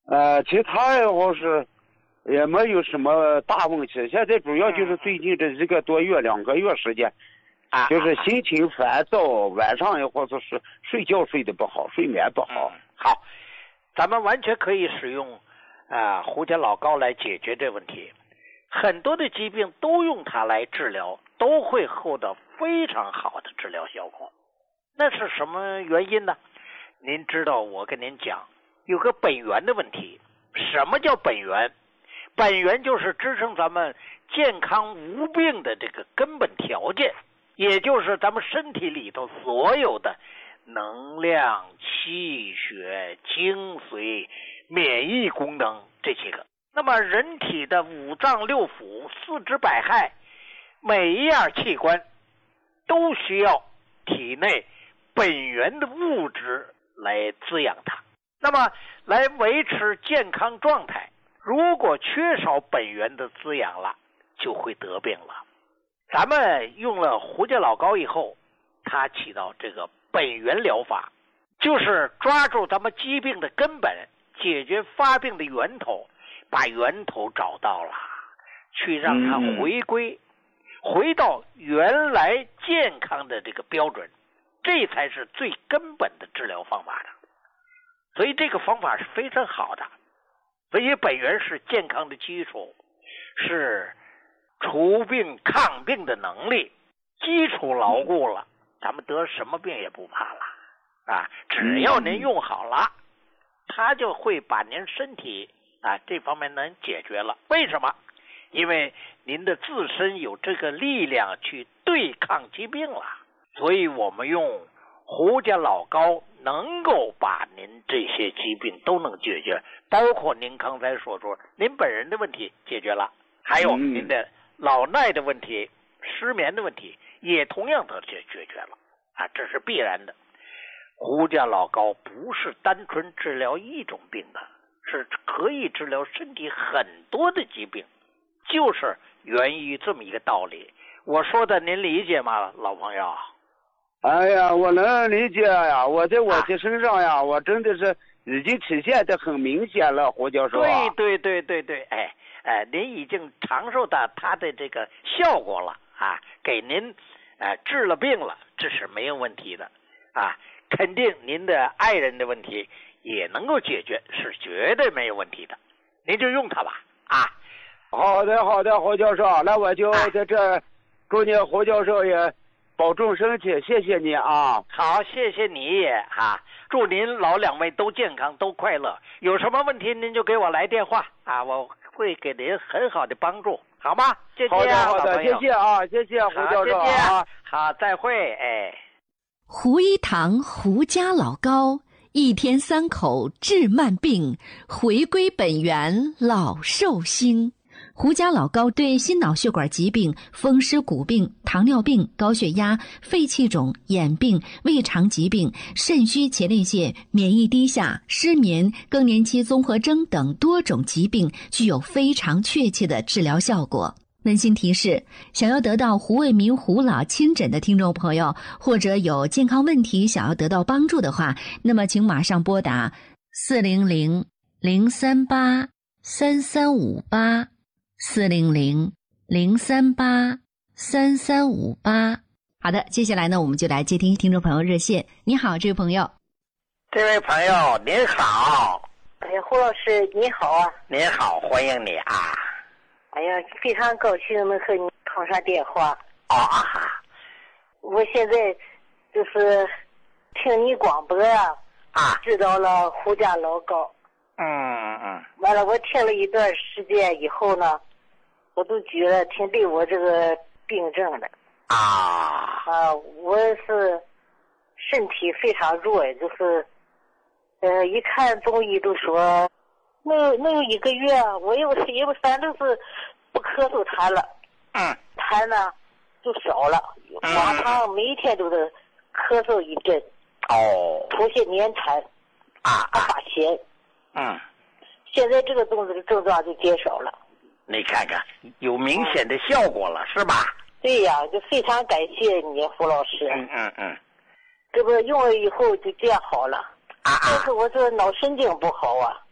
其他的话是也没有什么大问题。现在主要就是最近这1个多月、2个月时间，就是心情烦躁，晚上也或者是睡觉睡得不好，睡眠不好。 好，咱们完全可以使用胡家老膏来解决这问题。很多的疾病都用它来治疗，都会获得非常好的治疗效果。那是什么原因呢？您知道，我跟您讲，有个本源的问题。什么叫本源？本源就是支撑咱们健康无病的这个根本条件，也就是咱们身体里头所有的能量、气血、精髓、免疫功能这些个。那么人体的5脏6腑、4肢百骸，每一样器官都需要体内本源的物质来滋养它。那么来维持健康状态，如果缺少本源的滋养了，就会得病了。咱们用了胡家老膏以后，它起到这个本源疗法，就是抓住咱们疾病的根本，解决发病的源头，把源头找到了，去让它回到原来健康的这个标准，这才是最根本的治疗方法的。所以这个方法是非常好的。所以本源是健康的基础，是除病抗病的能力，基础牢固了，咱们得什么病也不怕了只要您用好了，它就会把您身体这方面能解决了。为什么？因为您的自身有这个力量去对抗疾病了。所以我们用胡家老膏能够把您这些疾病都能解决，包括您刚才所说您本人的问题解决了，还有您的老耐的问题、失眠的问题也同样的解决了这是必然的。胡家老膏不是单纯治疗一种病的，是可以治疗身体很多的疾病，就是源于这么一个道理。我说的您理解吗，老朋友？ 哎呀，我能理解呀！我在我的身上呀，我真的是已经体现得很明显了，胡教授对，您已经尝受到它的这个效果了给您治了病了，这是没有问题的肯定您的爱人的问题也能够解决，是绝对没有问题的。您就用它吧好的，胡教授，那我就在这祝你胡教授也保重身体，谢谢你好，谢谢你也祝您老两位都健康都快乐。有什么问题您就给我来电话我会给您很好的帮助，好吗？谢谢好的，谢谢谢谢胡教授好，再会胡一堂胡家老膏，1天3口治慢病，回归本源老寿星。胡家老膏对心脑血管疾病、风湿骨病、糖尿病、高血压、肺气肿、眼病、胃肠疾病、肾虚前列腺、免疫低下、失眠、更年期综合征等多种疾病具有非常确切的治疗效果。温馨提示，想要得到胡卫民胡老亲诊的听众朋友，或者有健康问题想要得到帮助的话，那么请马上拨打400-038-3358 400-038-3358。好的，接下来呢，我们就来接听听众朋友热线。你好，这位朋友。 这位朋友您好。 胡老师你好您好，欢迎你哎呀，非常高兴能和你通上电话我现在就是听你广播知道了胡家老膏完了我听了一段时间以后呢，我都觉得挺对我这个病症的我是身体非常弱，就是一看中医都说能有1个月我因为反正是不咳嗽痰了痰呢就少了往常每一天都是咳嗽一阵吐些黏痰发咸现在这个症状就减少了。 你看看有明显的效果了是吧？ 对呀，就非常感谢你胡老师这不用了以后就这样好了但是我这脑神经不好